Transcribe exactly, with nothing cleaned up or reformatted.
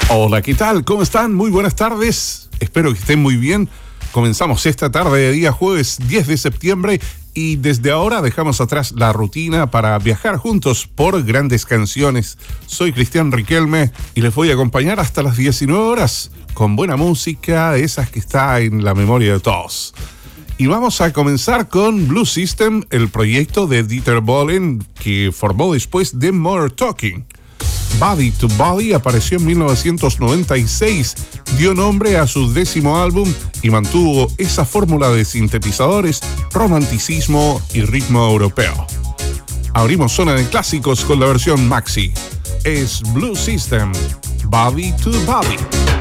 Hola, ¿qué tal? ¿Cómo están? Muy buenas tardes. Espero que estén muy bien. Comenzamos esta tarde de día jueves diez de septiembre y desde ahora dejamos atrás la rutina para viajar juntos por grandes canciones. Soy Cristian Riquelme y les voy a acompañar hasta las diecinueve horas con buena música, esas que está en la memoria de todos. Y vamos a comenzar con Blue System, el proyecto de Dieter Bohlen que formó después de Modern Talking. Body to Body apareció en mil novecientos noventa y seis, dio nombre a su décimo álbum y mantuvo esa fórmula de sintetizadores, romanticismo y ritmo europeo. Abrimos zona de clásicos con la versión maxi. Es Blue System, Body to Body.